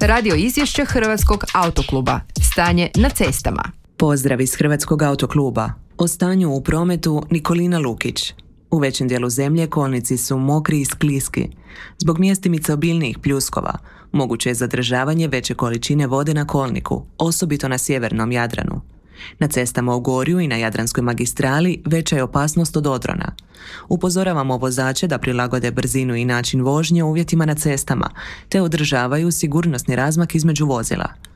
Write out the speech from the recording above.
Radio izvješće Hrvatskog autokluba. Stanje na cestama. Pozdrav iz Hrvatskog autokluba. O stanju u prometu Nikolina Lukić. U većem dijelu zemlje kolnici su mokri i skliski. Zbog mjestimice obiljnijih pljuskova, moguće je zadržavanje veće količine vode na kolniku, osobito na sjevernom Jadranu. Na cestama u Gorju i na Jadranskoj magistrali veća je opasnost od odrona. Upozoravamo vozače da prilagode brzinu i način vožnje uvjetima na cestama, te održavaju sigurnosni razmak između vozila.